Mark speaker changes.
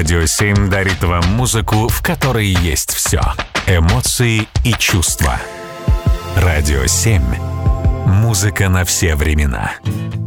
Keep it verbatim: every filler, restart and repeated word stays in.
Speaker 1: Радио семь дарит вам музыку, в которой есть все. Эмоции и чувства. Радио семь. Музыка на все времена.